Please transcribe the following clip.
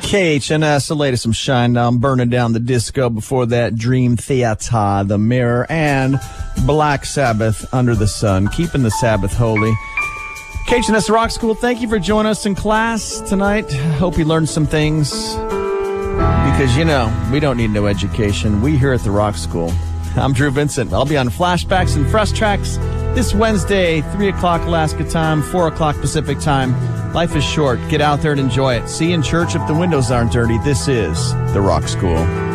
KHNS, the latest from Shinedown, Burning Down the Disco. Before that, Dream Theater, The Mirror, and Black Sabbath, Under the Sun, keeping the Sabbath holy. KHNS Rock School, thank you for joining us in class tonight. Hope you learned some things, because, you know, we don't need no education. We here at the Rock School. I'm Drew Vincent. I'll be on Flashbacks and Fresh Tracks this Wednesday, 3 o'clock Alaska time, 4 o'clock Pacific time. Life is short. Get out there and enjoy it. See you in church if the windows aren't dirty. This is the Rock School.